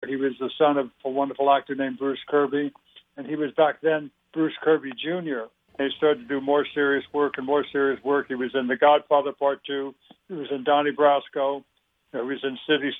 He was the son of a wonderful actor named Bruce Kirby, and he was back then Bruce Kirby Jr. And he started to do more serious work and more serious work. He was in The Godfather Part 2. He was in Donnie Brasco. He was in City